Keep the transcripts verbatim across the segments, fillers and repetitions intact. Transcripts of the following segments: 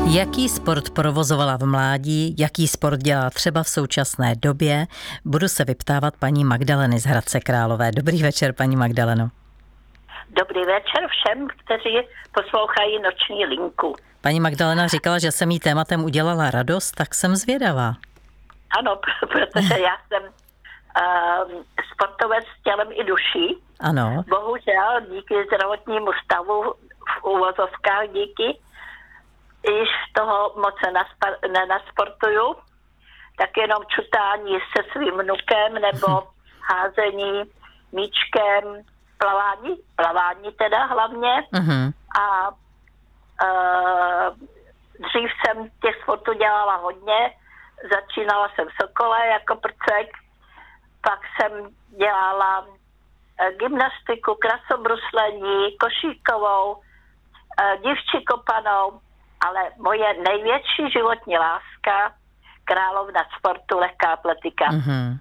Jaký sport provozovala v mládí, jaký sport dělá třeba v současné době, budu se vyptávat paní Magdaleny z Hradce Králové. Dobrý večer, paní Magdaleno. Dobrý večer všem, kteří poslouchají Noční linku. Paní Magdalena říkala, že jsem jí tématem udělala radost, tak jsem zvědavá. Ano, protože já jsem uh, sportovec s tělem i duší. Ano. Bohužel díky zdravotnímu stavu v uvozovkách díky, již toho moc nenasportuju, tak jenom čutání se svým vnukem nebo házení míčkem, plavání, plavání teda hlavně. Uh-huh. A uh, dřív jsem těch sportů dělala hodně, začínala jsem v Sokole jako prcek, pak jsem dělala uh, gymnastiku, krasobruslení, košíkovou, uh, dívčí kopanou, ale moje největší životní láska, královna sportu, lehká atletika. Uh-huh.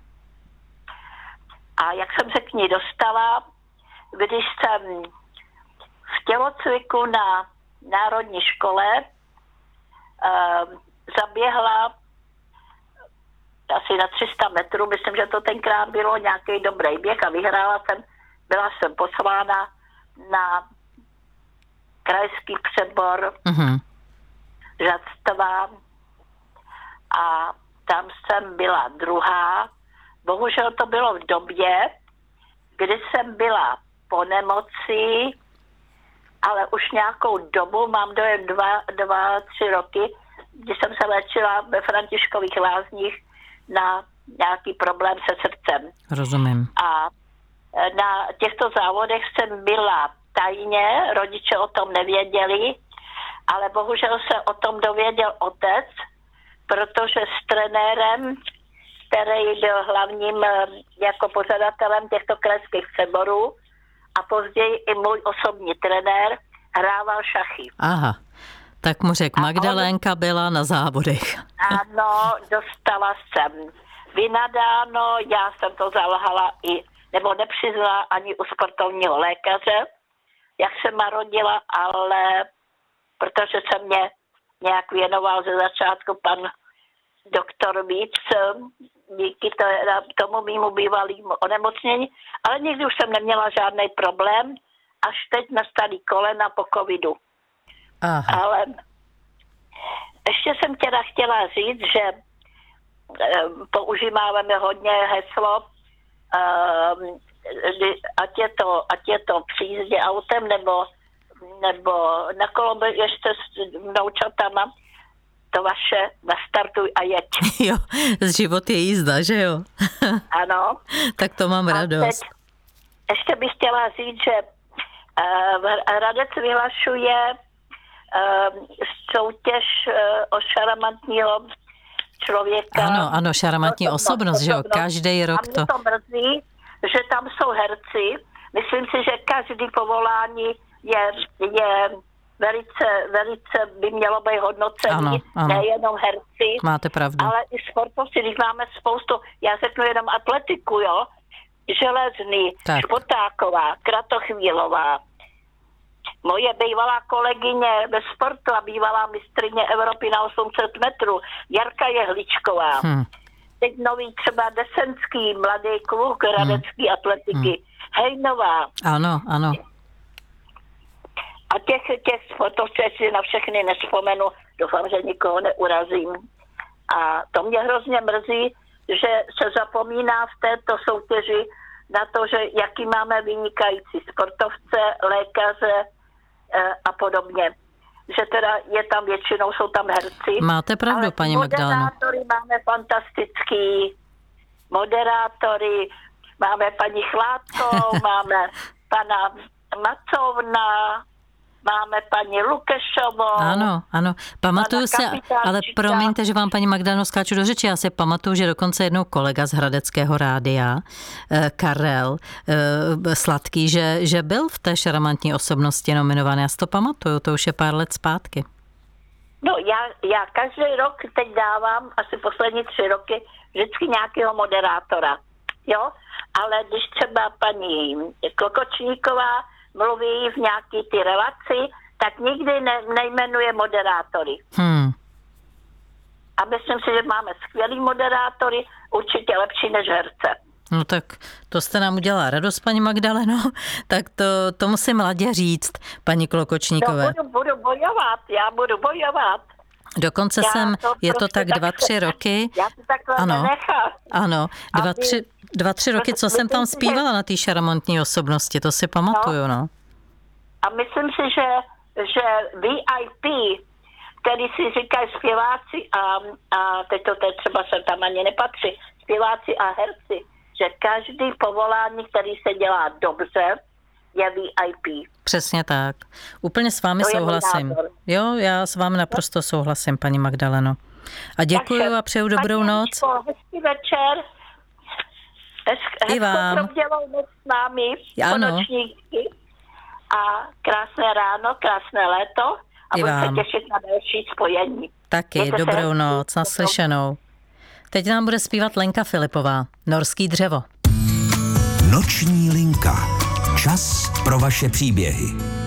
A jak jsem se k ní dostala, když jsem v tělocviku na národní škole uh, zaběhla asi na tři sta metrů, myslím, že to tenkrát bylo nějaký dobrý běh a vyhrála jsem, byla jsem poslána na krajský přebor uh-huh. žadstva a tam jsem byla druhá. Bohužel to bylo v době, kdy jsem byla po nemoci, ale už nějakou dobu, mám dojem dva, dva, tři roky, kdy jsem se léčila ve Františkových Lázních na nějaký problém se srdcem. Rozumím. A na těchto závodech jsem byla tajně, rodiče o tom nevěděli, ale bohužel se o tom dověděl otec, protože s trenérem, který byl hlavním jako pořadatelem těchto krajských přeborů a později i můj osobní trenér, hrával šachy. Aha, tak mu řekl, Magdalénka on... byla na závodech. Ano, dostala jsem vynadáno, já jsem to zalhala i, nebo nepřiznala ani u sportovního lékaře, jak se marodila, ale protože se mě nějak věnoval ze začátku pan doktor Víc, díky tomu mýmu bývalému onemocnění, ale nikdy už jsem neměla žádný problém, až teď nastalý kolena po covidu. Aha. Ale ještě jsem teda chtěla říct, že e, používáme hodně heslo, e, ať, je to, ať je to při jízdě autem nebo, nebo na koloběžce s vnoučatama, to vaše nastartuj a jeď. Jo, život je jízda, že jo? Ano. Tak to mám a radost. Teď ještě bych chtěla říct, že uh, Hradec vyhlašuje uh, soutěž uh, o šarmantního člověka. Ano, ano, šarmantní osobnost, že jo? Každý rok to... A mě to mrzí, že tam jsou herci. Myslím si, že každý povolání je... je Velice, velice by mělo být hodnocení, ano, ano. Nejenom herci, máte pravdu. Ale i sportovci, když máme spoustu, já řeknu jenom atletiku, jo, Železný, tak. Špotáková, Kratochvílová, moje bývalá kolegyně ve sportu a bývalá mistryně Evropy na osm set metrů, Jarka Jehličková, hmm. teď nový třeba Desenský, mladý kluk hradecký hmm. atletiky, hmm. Hejnová. Ano, ano. A těch, těch sportovců si na všechny nespomenu, doufám, že nikoho neurazím. A to mě hrozně mrzí, že se zapomíná v této soutěži na to, že jaký máme vynikající sportovce, lékaře e, a podobně. Že teda je tam většinou, jsou tam herci. Máte pravdu, paní Magdaleno. Moderátory máme fantastický, moderátory, máme paní Chládkou, máme pana Macovna, máme paní Lukešovou. Ano, ano. Pamatuju se, ale promiňte, že vám, paní Magdaleno, skáču do řeči. Já si pamatuju, že dokonce jednou kolega z Hradeckého rádia, Karel Sladký, že, že byl v té šarmantní osobnosti nominovaný. Já si to pamatuju, to už je pár let zpátky. No, já, já každý rok teď dávám, asi poslední tři roky, vždycky nějakého moderátora. Jo? Ale když třeba paní Klokočníková mluví v nějaký ty relaci, tak nikdy ne, nejmenuje moderátory. Hmm. A myslím si, že máme skvělý moderátory, určitě lepší než herce. No tak to jste nám udělala radost, paní Magdaleno, tak to, to musím mladě říct, paní Klokočníkové. No, budu, budu bojovat, já budu bojovat. Dokonce já jsem, to je to tak dva, tři roky. Já to takhle ano, nenechám. Ano, dva, tři, dva, tři roky, co jsem tam zpívala na té šarmantní osobnosti, to si pamatuju, no. A myslím si, že, že V I P, který si říkají zpěváci a, a teď to teď třeba se tam ani nepatří, zpěváci a herci, že každý povolání, který se dělá dobře, je V I P. Přesně tak. Úplně s vámi to souhlasím. Jo, já s vámi naprosto souhlasím, paní Magdaleno. A děkuji a přeju dobrou noc. Hezký večer. Hezky probdělou s námi konočníky. A krásné ráno, krásné léto. A budu se těšit na další spojení. Taky, Mějte dobrou noc, naslyšenou. Teď nám bude zpívat Lenka Filipová, Norský dřevo. Noční linka. Čas pro vaše příběhy.